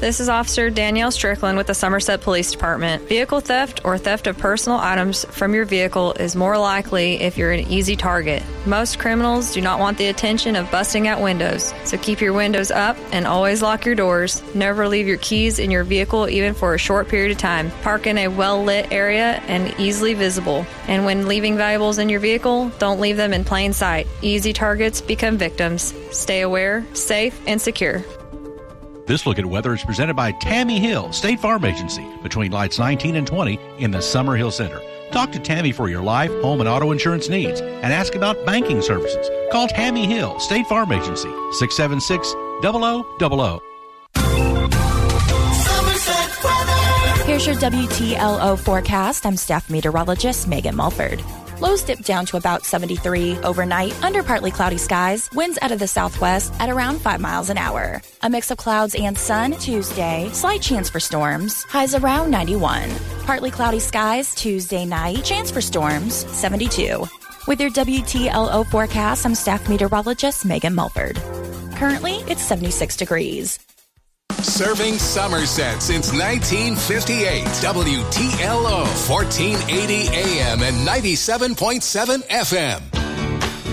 This is Officer Danielle Strickland with the Somerset Police Department. Vehicle theft or theft of personal items from your vehicle is more likely if you're an easy target. Most criminals do not want the attention of busting out windows, so keep your windows up and always lock your doors. Never leave your keys in your vehicle even for a short period of time. Park in a well-lit area and easily visible. And when leaving valuables in your vehicle, don't leave them in plain sight. Easy targets become victims. Stay aware, safe, and secure. This look at weather is presented by Tammy Hill, State Farm Agency, between lights 19 and 20 in the Summer Hill Center. Talk to Tammy for your life, home, and auto insurance needs and ask about banking services. Call Tammy Hill, State Farm Agency, 676-0000. Here's your WTLO forecast. I'm staff meteorologist Megan Mulford. Lows dip down to about 73 overnight under partly cloudy skies. Winds out of the southwest at around 5 miles an hour. A mix of clouds and sun Tuesday. Slight chance for storms. Highs around 91. Partly cloudy skies Tuesday night. Chance for storms 72. With your WTLO forecast, I'm staff meteorologist Megan Mulford. Currently, it's 76 degrees. Serving Somerset since 1958. WTLO 1480 AM and 97.7 FM.